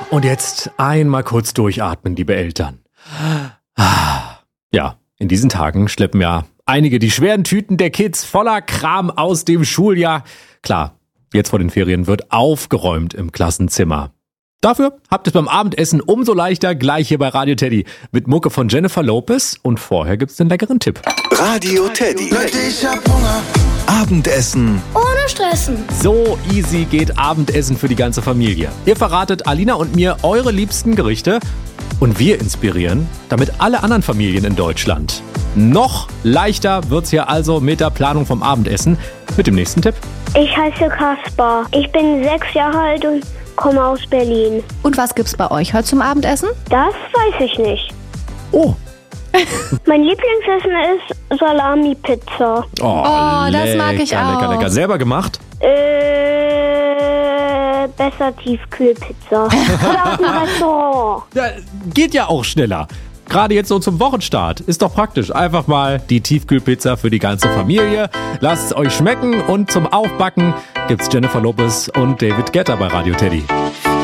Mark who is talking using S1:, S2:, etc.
S1: Und jetzt einmal kurz durchatmen, liebe Eltern. Ja, in diesen Tagen schleppen ja einige die schweren Tüten der Kids voller Kram aus dem Schuljahr. Klar, jetzt vor den Ferien wird aufgeräumt im Klassenzimmer. Dafür habt ihr es beim Abendessen umso leichter gleich hier bei Radio Teddy mit Mucke von Jennifer Lopez und vorher gibt's den leckeren Tipp.
S2: Radio Teddy. Ich hab Hunger. Abendessen.
S3: Ohne Stressen.
S1: So easy geht Abendessen für die ganze Familie. Ihr verratet Alina und mir eure liebsten Gerichte und wir inspirieren damit alle anderen Familien in Deutschland. Noch leichter wird's hier also mit der Planung vom Abendessen mit dem nächsten Tipp.
S3: Ich heiße Kaspar. Ich bin 6 Jahre alt und komme aus Berlin.
S4: Und was gibt's bei euch heute zum Abendessen?
S3: Das weiß ich nicht.
S1: Oh.
S3: Mein Lieblingsessen ist Salami-Pizza.
S1: Oh,
S4: das mag ich auch.
S1: Lecker, lecker. Selber gemacht?
S3: Besser Tiefkühlpizza. Oder aus dem Restaurant.
S1: Ja, geht ja auch schneller. Gerade jetzt so zum Wochenstart. Ist doch praktisch. Einfach mal die Tiefkühlpizza für die ganze Familie. Lasst es euch schmecken und zum Aufbacken gibt's Jennifer Lopez und David Guetta bei Radio Teddy.